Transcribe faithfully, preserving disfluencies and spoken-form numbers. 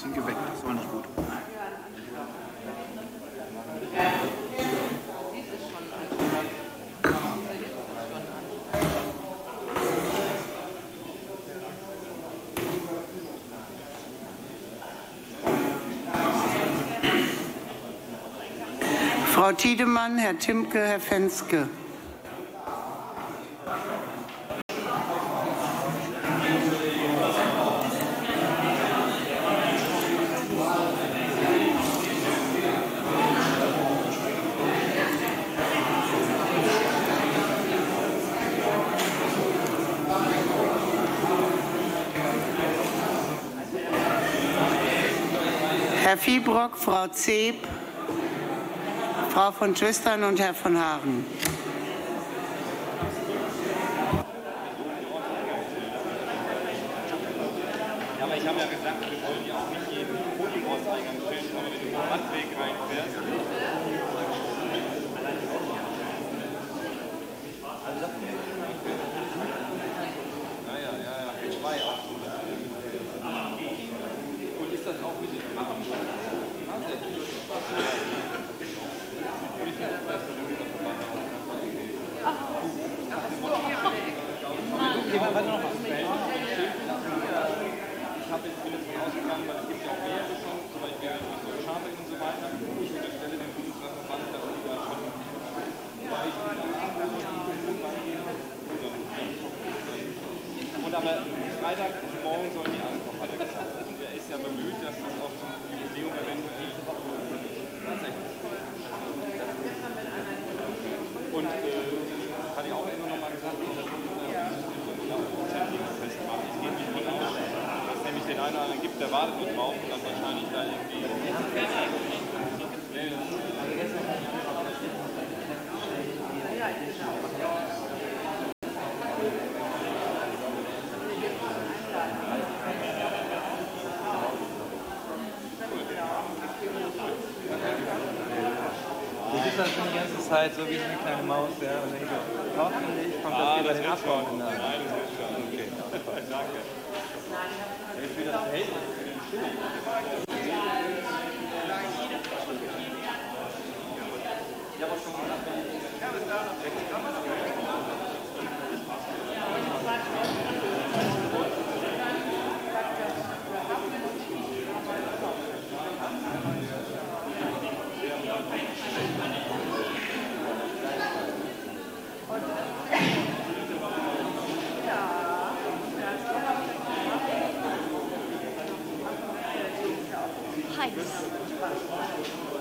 bisschen geweckt. Das ist auch nicht gut. Frau Tiedemann, Herr Timke, Herr Fenske. Herr Fiebrock, Frau Zeb, Frau von Twistern und Herr von Hagen. Ja, aber ich habe ja gesagt, wir wollen ja auch nicht jeden Podiumauseingang stellen, aber wenn du den Radweg reinfährst. Naja, ja, ja, zwei auch. Und ist das auch mit dem Machen? Ich habe jetzt bin jetzt von ausgegangen, weil es gibt ja auch mehrere schon, zum Beispiel so Scharbeck und so weiter. Ich unterstelle dem Bundesratverband, dass die da schon und aber Freitag morgen sollen die ankommen, hat er gesagt. Und er ist ja bemüht, dass das auch zum Jubiläum eventuell tatsächlich. Und äh, hatte ich auch immer noch mal gesagt, dass das festmacht. Ich gehe nicht von aus, dass es nämlich den einen oder anderen gibt, der wartet nur drauf und dann wahrscheinlich da irgendwie. Du bist dann schon die ganze Zeit so wie so eine kleine Maus, ja, und dann so, hoffentlich kommt das hier bei den Abgeordneten. Nein, das wird schon, okay. Danke. Jetzt wieder das Verhältnis zu den Stimmen. Ich habe auch schon gesagt, wenn ich Heiß.